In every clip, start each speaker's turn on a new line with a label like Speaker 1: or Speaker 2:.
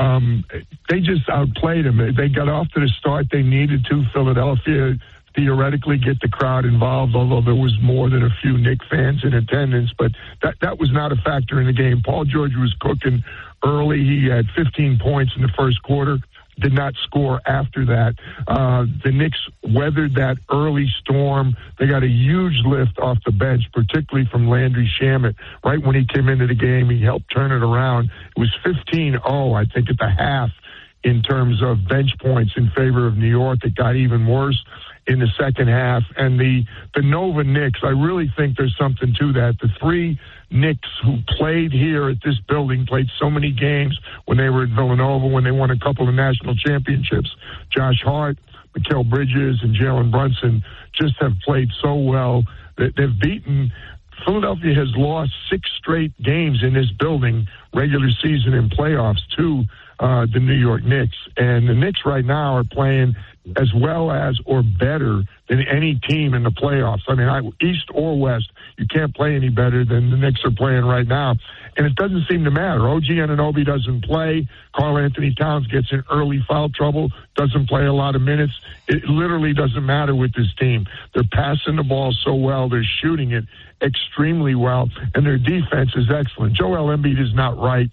Speaker 1: they just outplayed them. They got off to the start they needed to. Philadelphia theoretically get the crowd involved, although there was more than a few Knicks fans in attendance, but that was not a factor in the game. Paul George was cooking early. He had 15 points in the first quarter, did not score after that. The Knicks weathered that early storm. They got a huge lift off the bench, particularly from Landry Shamet. Right when he came into the game, he helped turn it around. It was 15-0, I think, at the half in terms of bench points in favor of New York. It got even worse in the second half. And the Nova Knicks, I really think there's something to that. The three Knicks who played here at this building, played so many games when they were at Villanova, when they won a couple of national championships. Josh Hart, Mikal Bridges, and Jalen Brunson just have played so well that they've beaten. Philadelphia has lost 6 straight games in this building, regular season and playoffs, to the New York Knicks. And the Knicks right now are playing as well as or better than any team in the playoffs. I mean, East or West, you can't play any better than the Knicks are playing right now. And it doesn't seem to matter. OG Anunoby doesn't play. Karl Anthony Towns gets in early foul trouble, doesn't play a lot of minutes. It literally doesn't matter with this team. They're passing the ball so well. They're shooting it extremely well, and their defense is excellent. Joel Embiid is not right.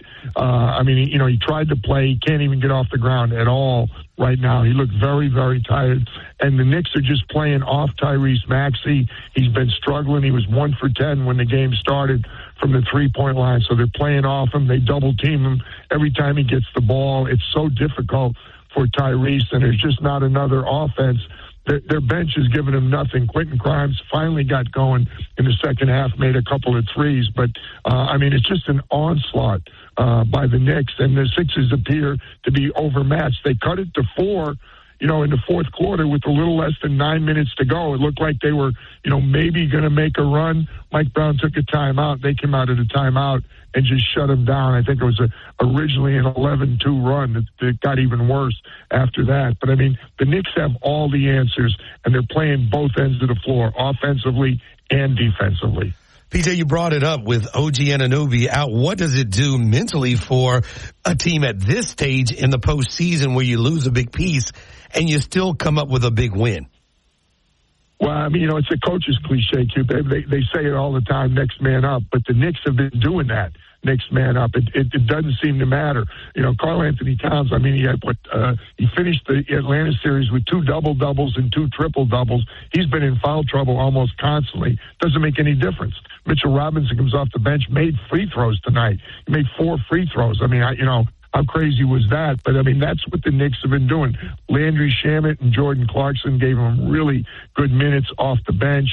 Speaker 1: He tried to play. He can't even get off the ground at all right now. He looked very, very tired. And the Knicks are just playing off Tyrese Maxey. He's been struggling. He was 1 for 10 when the game started from the three-point line. So they're playing off him. They double-team him every time he gets the ball. It's so difficult for Tyrese, and there's just not another offense. Their bench is giving them nothing. Quentin Grimes finally got going in the second half, made a couple of threes. But, it's just an onslaught by the Knicks, and the Sixers appear to be overmatched. They cut it to 4, in the fourth quarter with a little less than 9 minutes to go. It looked like they were, maybe going to make a run. Mike Brown took a timeout. They came out of the timeout and just shut them down. I think it was originally an 11-2 run that got even worse after that. But, the Knicks have all the answers, and they're playing both ends of the floor, offensively and defensively.
Speaker 2: PJ, you brought it up with OG Anunoby out. What does it do mentally for a team at this stage in the postseason where you lose a big piece and you still come up with a big win?
Speaker 1: Well, it's a coach's cliche, Q. They say it all the time, next man up. But the Knicks have been doing that, next man up. It doesn't seem to matter. Karl Anthony Towns, he finished the Atlanta series with 2 double-doubles and 2 triple-doubles. He's been in foul trouble almost constantly. Doesn't make any difference. Mitchell Robinson comes off the bench, made free throws tonight. He made 4 free throws. How crazy was that? But, that's what the Knicks have been doing. Landry Shamet and Jordan Clarkson gave them really good minutes off the bench.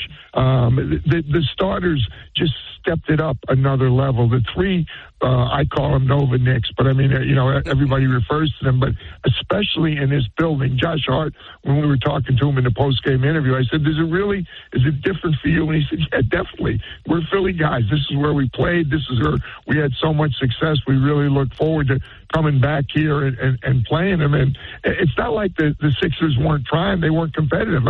Speaker 1: The starters just stepped it up another level. The 3, I call them Nova Knicks, but everybody refers to them, but especially in this building. Josh Hart, when we were talking to him in the post-game interview, I said, is it different for you? And he said, yeah, definitely. We're Philly guys. This is where we played. This is where we had so much success. We really look forward to coming back here and playing them. And it's not like the Sixers weren't trying. They weren't competitive.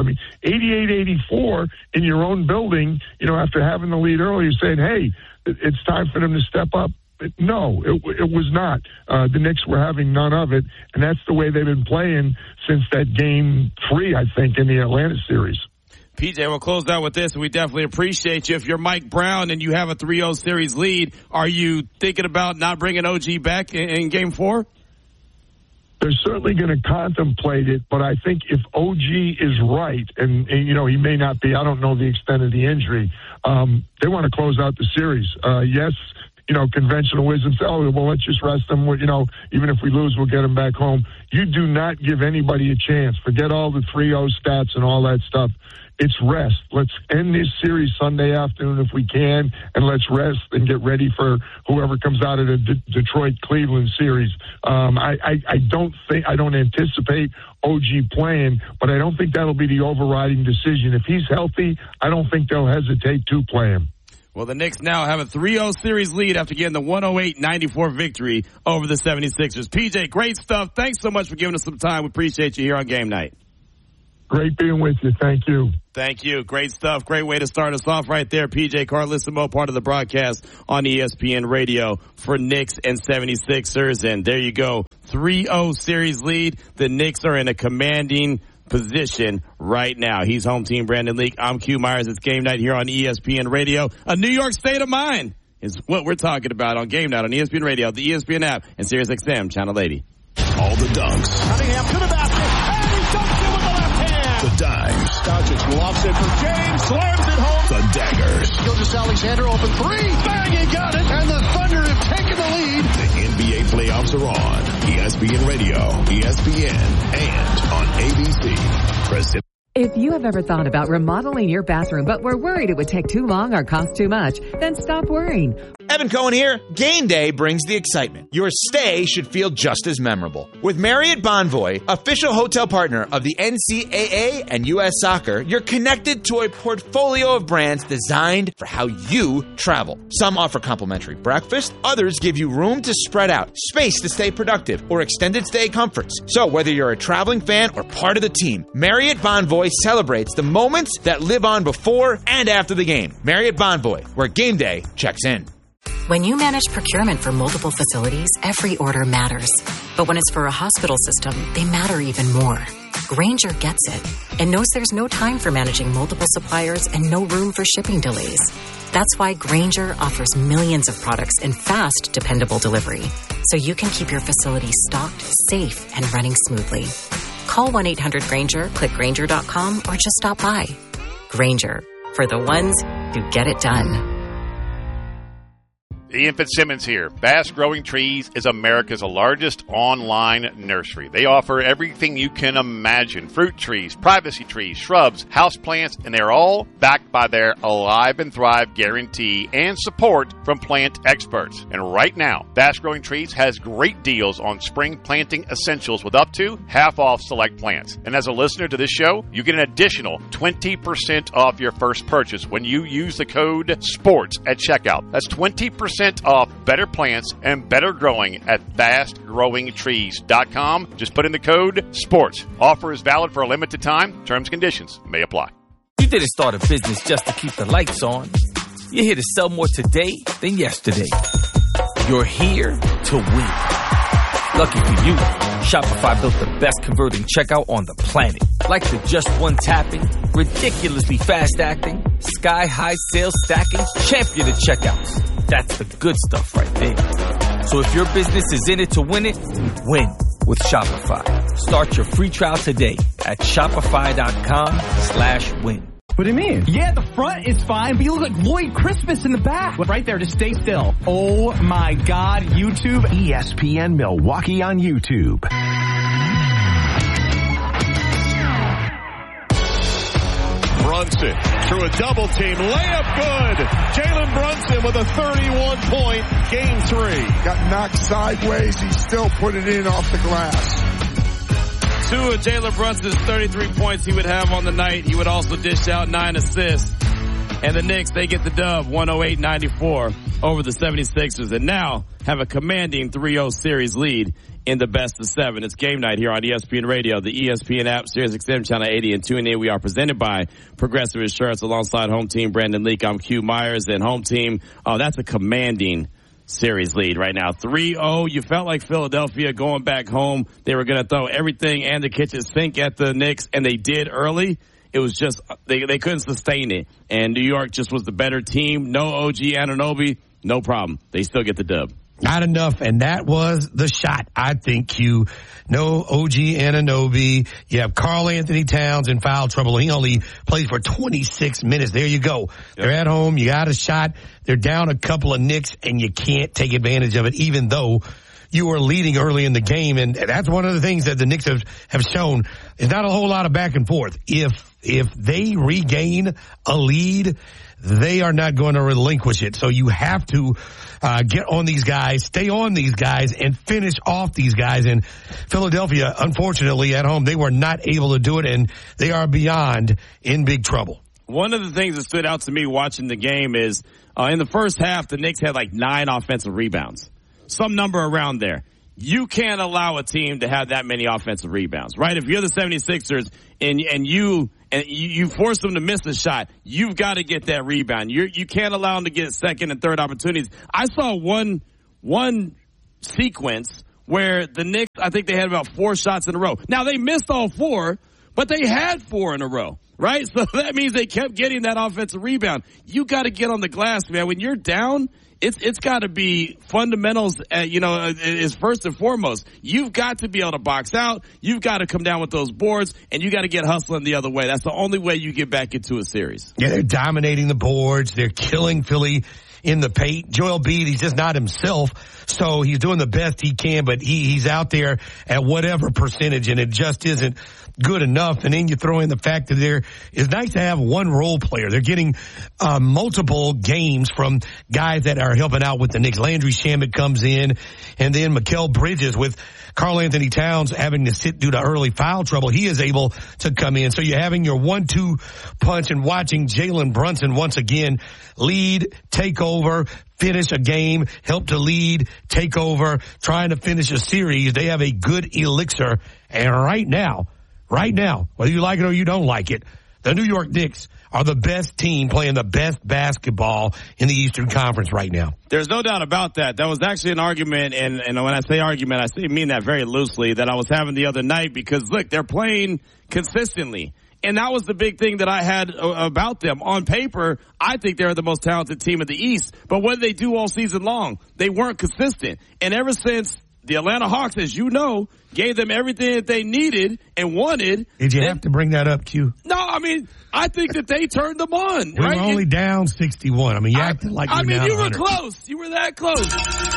Speaker 1: 88-84 in your own building, after having the lead earlier, saying, hey, it's time for them to step up. No, it was not. The Knicks were having none of it, and that's the way they've been playing since that game 3, I think, in the Atlanta series.
Speaker 3: PJ, we'll close out with this, and we definitely appreciate you. If you're Mike Brown and you have a 3-0 series lead, are you thinking about not bringing OG back in Game 4?
Speaker 1: They're certainly going to contemplate it, but I think if OG is right, and he may not be, I don't know the extent of the injury, they want to close out the series. Yes, conventional wisdom says, let's just rest them. Even if we lose, we'll get them back home. You do not give anybody a chance. Forget all the 3-0 stats and all that stuff. It's rest. Let's end this series Sunday afternoon if we can, and let's rest and get ready for whoever comes out of the Detroit-Cleveland series. I don't anticipate OG playing, but I don't think that'll be the overriding decision. If he's healthy, I don't think they'll hesitate to play him.
Speaker 3: Well, the Knicks now have a 3-0 series lead after getting the 108-94 victory over the 76ers. PJ, great stuff. Thanks so much for giving us some time. We appreciate you here on Game Night.
Speaker 1: Great being with you. Thank you.
Speaker 3: Thank you. Great stuff. Great way to start us off right there. PJ Carlissimo, part of the broadcast on ESPN Radio for Knicks and 76ers. And there you go. 3-0 series lead. The Knicks are in a commanding position right now. He's home team Brandon Leak. I'm Q Myers. It's game night here on ESPN Radio. A New York state of mind is what we're talking about on game night on ESPN Radio, the ESPN app, and SiriusXM Channel 80.
Speaker 4: All the dunks.
Speaker 5: Cunningham to the basket, and he dunks it with the left hand.
Speaker 4: The dimes.
Speaker 5: Doncic will offset for James, slams it home.
Speaker 4: The daggers.
Speaker 5: Gilgeous-Alexander open three, bang, he got it, and the Thunder have taken the lead.
Speaker 4: The NBA playoffs are on. ESPN Radio, ESPN, and on ABC.
Speaker 6: If you have ever thought about remodeling your bathroom but were worried it would take too long or cost too much, then stop worrying.
Speaker 7: Evan Cohen here. Game day brings the excitement. Your stay should feel just as memorable. With Marriott Bonvoy, official hotel partner of the NCAA and U.S. Soccer, you're connected to a portfolio of brands designed for how you travel. Some offer complimentary breakfast, others give you room to spread out, space to stay productive, or extended stay comforts. So whether you're a traveling fan or part of the team, Marriott Bonvoy celebrates the moments that live on before and after the game. Marriott Bonvoy, where game day checks in.
Speaker 8: When you manage procurement for multiple facilities, every order matters. But when it's for a hospital system, they matter even more. Grainger gets it and knows there's no time for managing multiple suppliers and no room for shipping delays. That's why Grainger offers millions of products in fast, dependable delivery, so you can keep your facility stocked, safe, and running smoothly. Call 1-800-GRAINGER, click Grainger.com, or just stop by. Grainger, for the ones who get it done.
Speaker 9: Ian Fitzsimmons here. Bass Growing Trees is America's largest online nursery. They offer everything you can imagine. Fruit trees, privacy trees, shrubs, houseplants, and they're all backed by their Alive and Thrive guarantee and support from plant experts. And right now, Bass Growing Trees has great deals on spring planting essentials with up to half off select plants. And as a listener to this show, you get an additional 20% off your first purchase when you use the code SPORTS at checkout. That's 20% off better plants and better growing at fastgrowingtrees.com. Just put in the code SPORTS. Offer is valid for a limited time. Terms and conditions may apply.
Speaker 10: You didn't start a business just to keep the lights on. You're here to sell more today than yesterday. You're here to win. Lucky for you, Shopify built the best converting checkout on the planet. Like the just one tapping, ridiculously fast acting, sky-high sales stacking, champion of checkouts. That's the good stuff right there. So if your business is in it to win it, win with Shopify. Start your free trial today at shopify.com/win.
Speaker 11: What do you mean? Yeah, the front is fine, but you look like Lloyd Christmas in the back. Right there, just stay still. Oh my God, YouTube.
Speaker 12: ESPN Milwaukee on YouTube.
Speaker 5: Brunson through a double team. Layup good. Jalen Brunson with a 31-point game 3.
Speaker 1: Got knocked sideways. He still put it in off the glass.
Speaker 3: 2 of Jalen Brunson's 33 points he would have on the night. He would also dish out 9 assists. And the Knicks, they get the dub 108-94 over the 76ers and now have a commanding 3-0 series lead in the best of 7. It's game night here on ESPN Radio, the ESPN app, SiriusXM Channel 80, and tune in. We are presented by Progressive Insurance alongside home team Brandon Leak. I'm Q Myers, and home team, that's a commanding series lead right now. 3-0. You felt like Philadelphia going back home. They were going to throw everything and the kitchen sink at the Knicks, and they did early. It was just, they couldn't sustain it. And New York just was the better team. No OG Anunoby, no problem. They still get the dub.
Speaker 2: Not enough, and that was the shot, I think, Q. No OG Anunoby. You have Karl Anthony Towns in foul trouble. He only played for 26 minutes. There you go. Yep. They're at home. You got a shot. They're down a couple of Knicks, and you can't take advantage of it, even though you were leading early in the game. And that's one of the things that the Knicks have shown. There's not a whole lot of back and forth. If they regain a lead, they are not going to relinquish it. So you have to get on these guys, stay on these guys, and finish off these guys. And Philadelphia, unfortunately, at home, they were not able to do it, and they are beyond in big trouble.
Speaker 3: One of the things that stood out to me watching the game is in the first half, the Knicks had like 9 offensive rebounds, some number around there. You can't allow a team to have that many offensive rebounds, right? If you're the 76ers and you force them to miss a shot, you've got to get that rebound. You can't allow them to get second and third opportunities. I saw one sequence where the Knicks, I think they had about 4 shots in a row. Now, they missed all 4, but they had 4 in a row, right? So that means they kept getting that offensive rebound. You got to get on the glass, man. When you're down, it's got to be fundamentals, is first and foremost. You've got to be able to box out. You've got to come down with those boards, and you got to get hustling the other way. That's the only way you get back into a series.
Speaker 2: Yeah, they're dominating the boards. They're killing Philly in the paint. Joel Embiid, he's just not himself, so he's doing the best he can, but he's out there at whatever percentage, and it just isn't good enough. And then you throw in the fact that there is nice to have one role player. They're getting multiple games from guys that are helping out with the Knicks. Landry Shamet comes in, and then Mikal Bridges with Karl Anthony Towns having to sit due to early foul trouble. He is able to come in. So you're having your 1-2 punch and watching Jalen Brunson once again lead, take over, finish a game, help to lead, take over, trying to finish a series. They have a good elixir. And right now, whether you like it or you don't like it, the New York Knicks are the best team playing the best basketball in the Eastern Conference right now.
Speaker 3: There's no doubt about that. That was actually an argument, and when I say argument, I mean that very loosely, that I was having the other night because, look, they're playing consistently. And that was the big thing that I had about them. On paper, I think they're the most talented team in the East. But what did they do all season long? They weren't consistent. And ever since the Atlanta Hawks, as you know, gave them everything that they needed and wanted.
Speaker 2: Did you have to bring that up, Q?
Speaker 3: No, I mean, I think that they turned them on.
Speaker 2: We
Speaker 3: right?
Speaker 2: were only down 61. I mean, you acted like you were down 100.
Speaker 3: You were close. You were that close.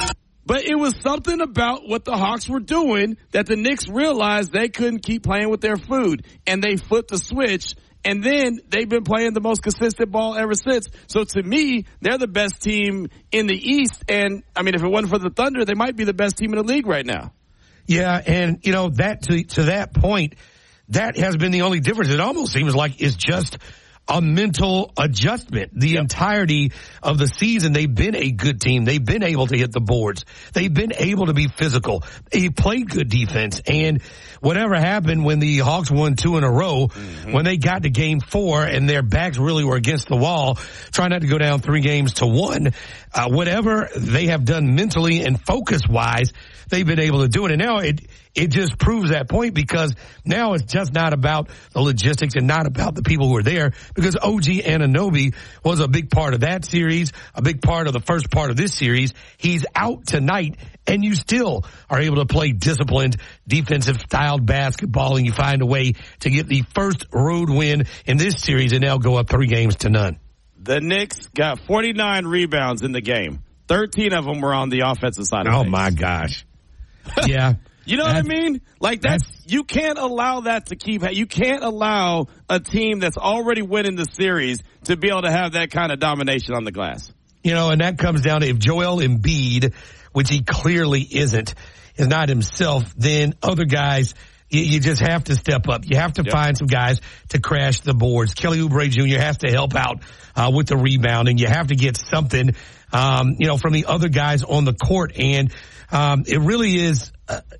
Speaker 3: But it was something about what the Hawks were doing that the Knicks realized they couldn't keep playing with their food. And they flipped the switch. And then they've been playing the most consistent ball ever since. So to me, they're the best team in the East. And, I mean, if it wasn't for the Thunder, they might be the best team in the league right now.
Speaker 2: Yeah, and, you know, that to that point, that has been the only difference. It almost seems like it's just a mental adjustment. The entirety of the season, they've been a good team. They've been able to hit the boards. They've been able to be physical. They played good defense. And whatever happened when the Hawks won 2 in a row, when they got to game 4 and their backs really were against the wall, trying not to go down 3-1, whatever they have done mentally and focus-wise, they've been able to do it. And now it just proves that point because now it's just not about the logistics and not about the people who are there because OG Anunoby was a big part of that series, a big part of the first part of this series. He's out tonight and you still are able to play disciplined, defensive-styled basketball and you find a way to get the first road win in this series and now go up 3-0.
Speaker 3: The Knicks got 49 rebounds in the game. 13 of them were on the offensive side of things.
Speaker 2: Oh, my gosh. Yeah.
Speaker 3: You know what I mean? Like you can't allow that to keep. You can't allow a team that's already winning the series to be able to have that kind of domination on the glass.
Speaker 2: You know, and that comes down to if Joel Embiid, which he clearly isn't, is not himself, then other guys, you just have to step up. You have to find some guys to crash the boards. Kelly Oubre Jr. has to help out with the rebounding. You have to get something, from the other guys on the court. And it really is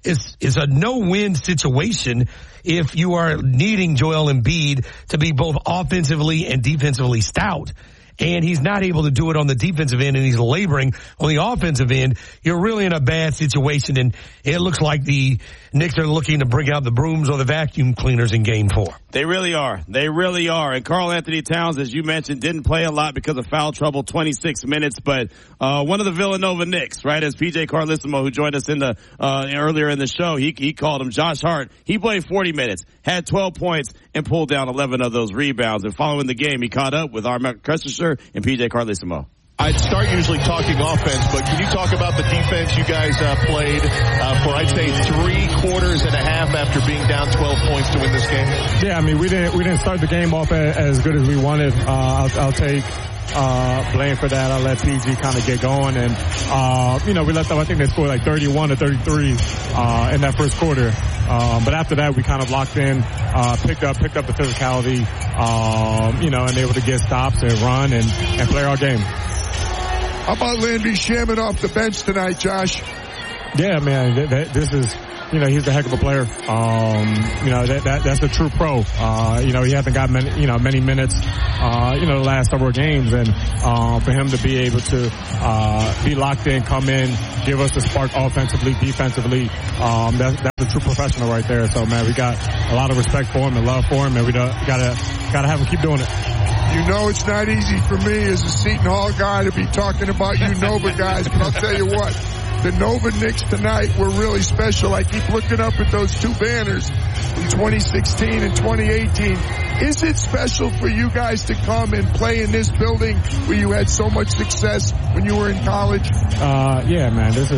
Speaker 2: a no-win situation if you are needing Joel Embiid to be both offensively and defensively stout. And he's not able to do it on the defensive end, and he's laboring on the offensive end. You're really in a bad situation, and it looks like the Knicks are looking to bring out the brooms or the vacuum cleaners in Game 4.
Speaker 3: They really are. They really are. And Karl Anthony Towns, as you mentioned, didn't play a lot because of foul trouble, 26 minutes. But one of the Villanova Knicks, right, as PJ Carlesimo, who joined us in the earlier in the show, he called him Josh Hart. He played 40 minutes, had 12 points, and pulled down 11 of those rebounds. And following the game, he caught up with Armand Kessler and PJ Carlesimo.
Speaker 5: I'd start usually talking offense, but can you talk about the defense you guys played for, I'd say, 3 quarters and a half after being down 12 points to win this game?
Speaker 13: Yeah, I mean, we didn't start the game off as good as we wanted. I'll take blame for that. I'll let PG kind of get going, and we let them. I think they scored like 31 or 33 in that first quarter. But after that, we kind of locked in, picked up the physicality, and able to get stops and run and play our game.
Speaker 1: How about Landry Shamet off the bench tonight, Josh?
Speaker 13: Yeah, man, this is he's a heck of a player. That's a true pro. He hasn't got many minutes, the last several games, and for him to be able to be locked in, come in, give us the spark offensively, defensively, that's a true professional right there. So, man, we got a lot of respect for him and love for him, and we gotta have him keep doing it.
Speaker 1: It's not easy for me as a Seton Hall guy to be talking about you Nova guys, but I'll tell you what, the Nova Knicks tonight were really special. I keep looking up at those two banners from 2016 and 2018. Is it special for you guys to come and play in this building where you had so much success when you were in college?
Speaker 13: Yeah, man, this